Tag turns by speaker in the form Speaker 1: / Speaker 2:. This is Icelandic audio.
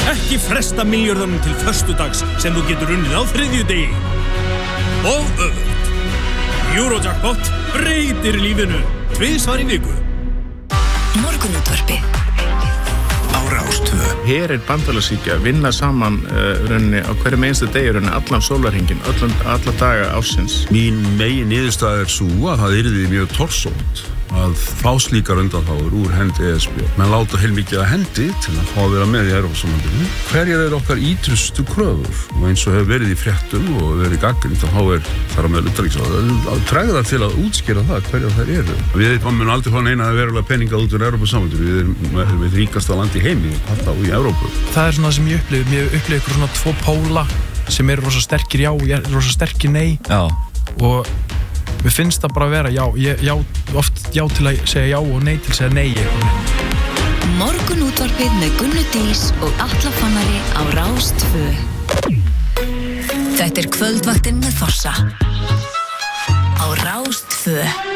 Speaker 1: Ekki fresta milljörðunum til föstudags sem þú getur unnið á þriðjudegi. Og öfugt. Eurojackpot breytir lífinu 2 svar í viku.
Speaker 2: Morgunútvarpið á Rás 2.
Speaker 3: Her bandalagshyggja vinna saman rauninni á hverjum einstu degi rauninni allan sólarhringinn, alla daga ársins.
Speaker 4: Mín megin niðurstaða sú að það yrði mjög torsótt að fá slíkar undanþágur úr hendi ESB. Menn láta heilmikið að hendi til að fá að vera með í Evrópusambandinu. Hverjar eru okkar ítrustu kröfur? Og eins og hefur verið í fréttum og verið gagnrýnt að þá þar á meðal utanríkisráðherra að tregða til að útskýra það hverjar þær eru. Við munum aldrei fá neina verulega peningað út úr Evrópusambandinu. Við erum ríkasta land í heimi, alltaf í Evrópu.
Speaker 5: Það er svona sem ég upplifi. Ég upplifi ykkur svona 2 póla sem eru rosa sterkir já og rosa sterkir nei.
Speaker 6: Já.
Speaker 5: Og mér finnst það bara að vera já, oft já til að segja já og nei til að segja nei.
Speaker 2: Morgunútvarpið með Gunnu Dís og Atla Fannari á Rás 2. Þetta er kvöldvaktin með Fossa á Rás 2.